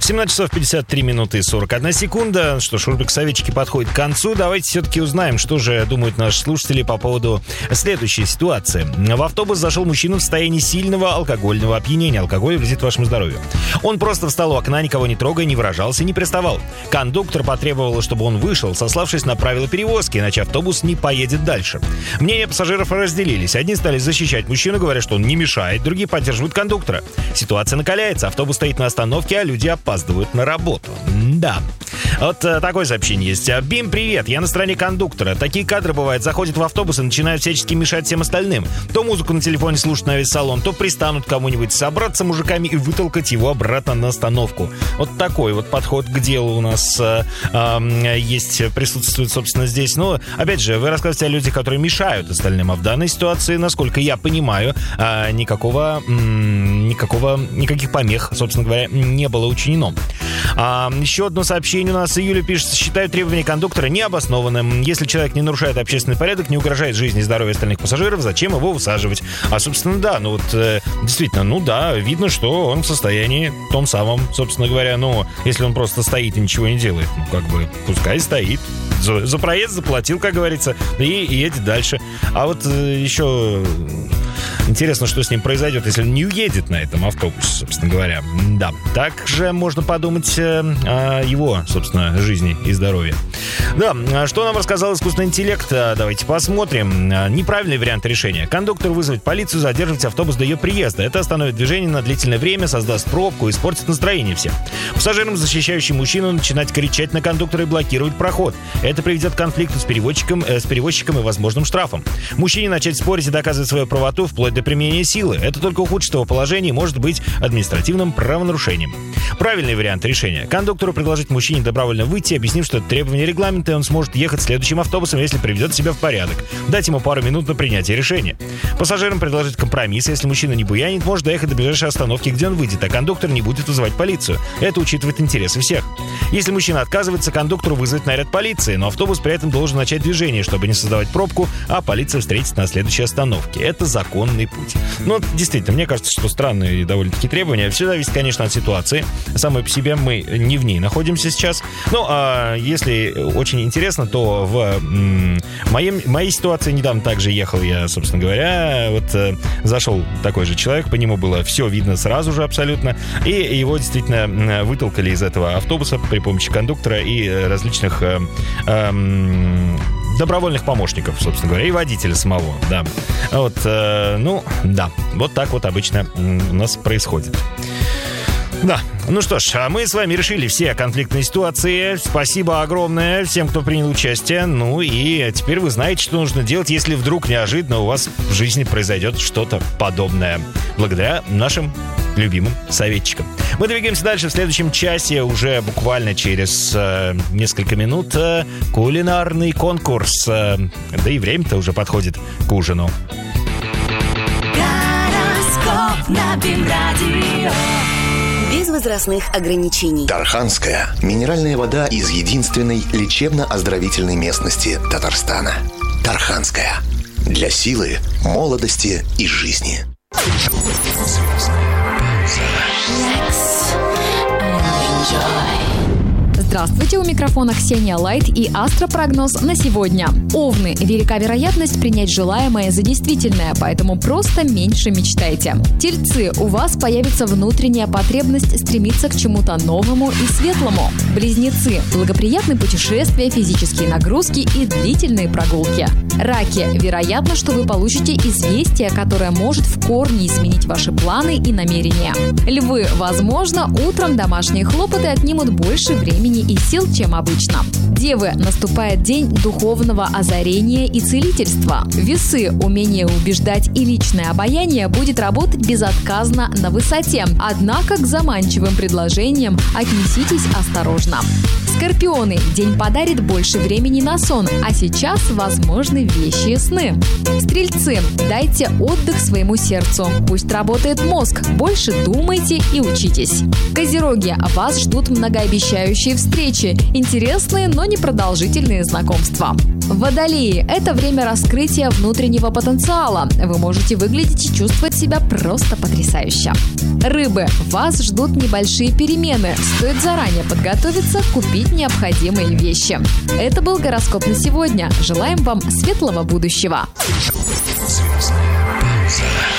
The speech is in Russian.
17 часов 53 минуты и 41 секунда. Что ж, рубрика «Советчики» подходит к концу. Давайте все-таки узнаем, что же думают наши слушатели по поводу следующей ситуации. В автобус зашел мужчина в состоянии сильного алкогольного опьянения. Алкоголь вредит вашему здоровью. Он просто встал у окна, никого не трогая, не выражался, не приставал. Кондуктор потребовал, чтобы он вышел, сославшись на правила перевозки, иначе автобус не поедет дальше. Мнения пассажиров разделились. Одни стали защищать мужчину, говоря, что он не мешает, другие поддерживают кондуктора. Ситуация накаляется. Автобус стоит на остановке, а люди опаздывают на работу. Да. Вот такое сообщение есть. Бим, привет, я на стороне кондуктора. Такие кадры бывают. Заходят в автобус и начинают всячески мешать всем остальным. То музыку на телефоне слушать на весь салон, то пристанут к кому-нибудь, собраться мужиками и вытолкать его обратно на остановку. Вот такой вот подход к делу у нас присутствует, собственно, здесь. Но, опять же, вы рассказываете о людях, которые мешают остальным. А в данной ситуации, насколько я понимаю, никаких помех, собственно говоря, не было учинено. Еще одно сообщение у нас. Юля пишет: считаю требования кондуктора необоснованным. Если человек не нарушает общественный порядок, не угрожает жизни и здоровью остальных пассажиров, зачем его высаживать? Собственно, да, действительно, видно, что он в состоянии том самом, собственно говоря, если он просто стоит и ничего не делает, пускай стоит. За проезд заплатил, как говорится, и едет дальше. А вот еще интересно, что с ним произойдет, если он не уедет на этом автобусе, собственно говоря. Да, также можно подумать о его, собственно, жизни и здоровье. Да, что нам рассказал искусственный интеллект? Давайте посмотрим. Неправильный вариант решения. Кондуктор вызовет полицию, задерживать автобус до ее приезда. Это остановит движение на длительное время, создаст пробку и испортит настроение всем. Пассажирам, защищающим мужчину, начинать кричать на кондуктора и блокировать проход. Это приведет к конфликту с перевозчиком и возможным штрафом. Мужчине начать спорить и доказывать свою правоту вплоть до применения силы. Это только ухудшит его положение и может быть административным правонарушением. Правильный вариант решения. Кондуктору предложить мужчине добровольно выйти, объяснив, что это требование регламента, и он сможет ехать следующим автобусом, если приведет себя в порядок. Дать ему пару минут на принятие решения. Пассажирам предложить компромисс. Если мужчина не буянит, может доехать до ближайшей остановки, где он выйдет, а кондуктор не будет вызывать полицию. Это учитывает интересы всех. Если мужчина отказывается, кондуктору вызвать наряд полиции, но автобус при этом должен начать движение, чтобы не создавать пробку, а полиция встретит на следующей остановке. Это законный путь. Действительно, мне кажется, что странные довольно-таки требования. Все зависит, конечно, от ситуации. Самой по себе мы не в ней находимся сейчас. Если очень интересно, то в моей ситуации недавно также ехал я, собственно говоря, зашел такой же человек, по нему было все видно сразу же абсолютно, и его действительно вытолкали из этого автобуса при помощи кондуктора и различных добровольных помощников, собственно говоря, и водителя самого, да. Вот так вот обычно у нас происходит. Да, что ж, мы с вами решили все конфликтные ситуации. Спасибо огромное всем, кто принял участие. И теперь вы знаете, что нужно делать, если вдруг неожиданно у вас в жизни произойдет что-то подобное. Благодаря нашим любимым советчикам. Мы двигаемся дальше в следующем часе. Уже буквально через несколько минут кулинарный конкурс. Да и время-то уже подходит к ужину. Гороскоп на БИМ-радио. Без возрастных ограничений. Тарханская минеральная вода из единственной лечебно-оздоровительной местности Татарстана. Тарханская. Для силы, молодости и жизни. Здравствуйте, у микрофона Ксения Лайт и астропрогноз на сегодня. Овны, велика вероятность принять желаемое за действительное, поэтому просто меньше мечтайте. Тельцы, у вас появится внутренняя потребность стремиться к чему-то новому и светлому. Близнецы, благоприятны путешествия, физические нагрузки и длительные прогулки. Раки, вероятно, что вы получите известие, которое может в корне изменить ваши планы и намерения. Львы, возможно, утром домашние хлопоты отнимут больше времени и сил, чем обычно. Девы, наступает день духовного озарения и целительства. Весы, умение убеждать и личное обаяние будет работать безотказно на высоте. Однако к заманчивым предложениям отнеситесь осторожно. Скорпионы, день подарит больше времени на сон, а сейчас возможны вещие сны. Стрельцы, дайте отдых своему сердцу. Пусть работает мозг, больше думайте и учитесь. Козероги, вас ждут многообещающие встречи, интересные, но непродолжительные знакомства. Водолеи – это время раскрытия внутреннего потенциала. Вы можете выглядеть и чувствовать себя просто потрясающе. Рыбы, вас ждут небольшие перемены. Стоит заранее подготовиться, купить необходимые вещи. Это был гороскоп на сегодня. Желаем вам светлого будущего. Звездная пауза.